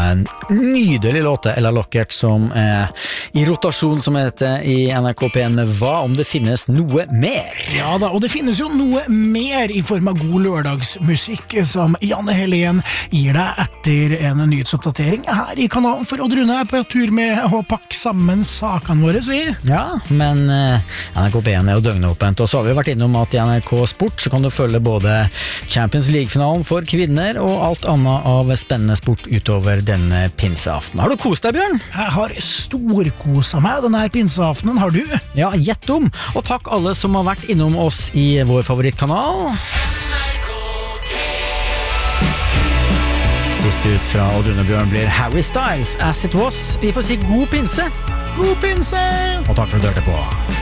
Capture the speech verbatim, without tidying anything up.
en nydelig låt Ella Lockert som er i rotasjon som heter i N R K P en med Hva om det finnes noe mer? Ja da, og det finnes jo noe mer i form av god lørdagsmusikk som Janne Helen gir deg etter en nyhetsoppdatering her i kanalen, for Odd Rune er på tur med å pakke sammen sakene våre, vi. Ja, men uh, N R K P en er jo døgnåpent, og så har vi vært innom at i N R K Sport så kan du følge både Champions League-finalen for kvinner og alt annet av spennende sport utover denne pinseaften. Har du kost deg, Bjørn? Jeg har storkoset meg denne her pinseaftenen, har du? Ja, gjett om, og takk alle som har vært innom oss i vår favorittkanal. Sist ut fra Odd Rune Bjørn blir Harry Styles, As It Was. Vi får si god pinse. God pinse! Og takk for at du hørte på.